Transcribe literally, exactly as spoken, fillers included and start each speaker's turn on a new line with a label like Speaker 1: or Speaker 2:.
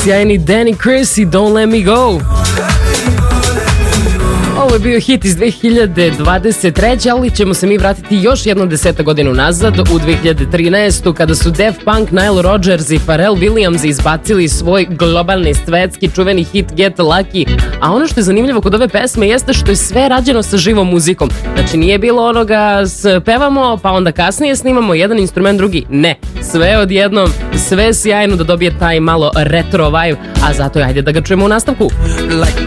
Speaker 1: Sjajni Danny Chris i Don't Let Me Go. Ovo je bio hit iz dve hiljade dvadeset treće, ali ćemo se mi vratiti još jedno deseta godinu nazad u dve hiljade trinaestu kada su Daft Punk, Nile Rodgers i Pharrell Williams izbacili svoj globalni svetski čuveni hit Get Lucky. A ono što je zanimljivo kod ove pesme jeste što je sve rađeno sa živom muzikom. Znači nije bilo onoga pevamo pa onda kasnije snimamo jedan instrument drugi. Ne, sve odjednom, sve sjajno da dobije taj malo retro vibe, a zato ajde da ga čujemo u nastavku.